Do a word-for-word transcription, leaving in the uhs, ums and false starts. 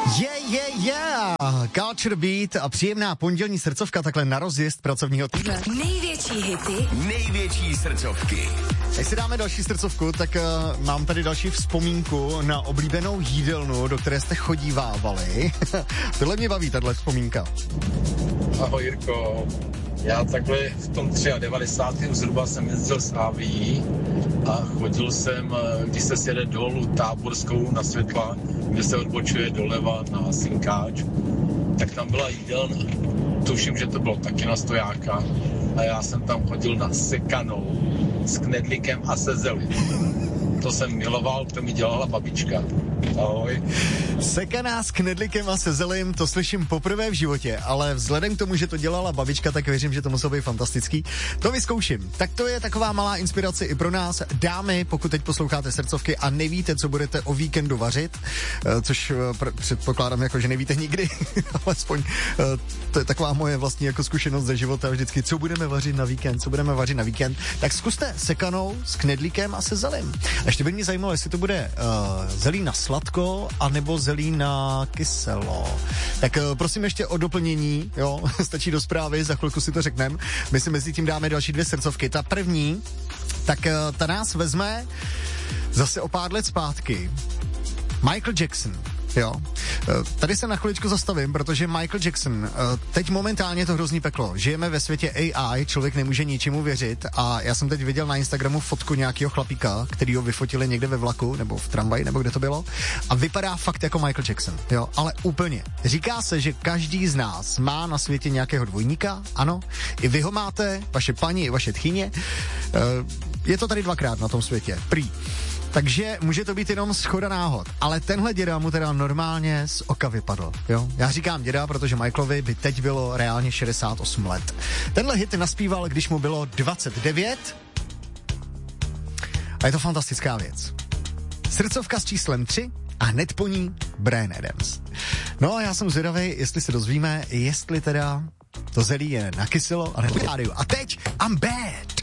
Yeah, yeah, yeah! Culture Beat a příjemná pondělní srdcovka takhle na rozjezd pracovního týdne. Největší hity, největší srdcovky. Když si dáme další srdcovku, tak uh, mám tady další vzpomínku na oblíbenou jídelnu, do které jste chodívávali. Tohle mě baví, tahle vzpomínka. Ahoj Jirko, já takhle v tom devadesátém třetím zhruba jsem jezdil s Aví a chodil jsem, když se sjede dolů Táborskou na Světla, kde se odbočuje doleva na Synkáč, tak tam byla jídelna. Tuším, že to bylo taky na stojáka a já jsem tam chodil na sekanou s knedlíkem a se zelí. To jsem miloval, to mi dělala babička. Ahoj. Sekaná s knedlíkem a se zelím, to slyším poprvé v životě, ale vzhledem k tomu, že to dělala babička, tak věřím, že to muselo být fantastický. To vyzkouším. Tak to je taková malá inspirace i pro nás. Dámy, pokud teď posloucháte srdcovky a nevíte, co budete o víkendu vařit, což pr- předpokládám, jako, že nevíte nikdy, alespoň to je taková moje vlastní jako zkušenost ze života vždycky, co budeme vařit na víkend, co budeme vařit na víkend, tak zkuste sekanou s knedlíkem a se zelím. A ještě by mě zajímalo, jestli to bude uh, zelí na sladko, anebo zelí na kyselo. Tak uh, prosím ještě o doplnění, jo, stačí do zprávy, za chvilku si to řekneme. My si mezi tím dáme další dvě srdcovky. Ta první, tak uh, ta nás vezme zase o pár let zpátky. Michael Jackson. Jo. Tady se na chviličku zastavím, protože Michael Jackson, teď momentálně to hrozný peklo. Žijeme ve světě A I, člověk nemůže ničemu věřit a já jsem teď viděl na Instagramu fotku nějakého chlapíka, který ho vyfotili někde ve vlaku, nebo v tramvaji, nebo kde to bylo, a vypadá fakt jako Michael Jackson, jo, ale úplně. Říká se, že každý z nás má na světě nějakého dvojníka, ano, i vy ho máte, vaše paní, i vaše tchyně, je to tady dvakrát na tom světě, prý. Takže může to být jenom shoda náhod. Ale tenhle děda mu teda normálně z oka vypadl, jo. Já říkám děda, protože Michaelovi by teď bylo reálně šedesát osm let. Tenhle hit naspíval, když mu bylo dvacet devět. A je to fantastická věc. Srdcovka s číslem tři a hned po ní Bryan Adams. No a já jsem zvědavý, jestli se dozvíme, jestli teda to zelí je na kyselo, ale a teď I'm bad.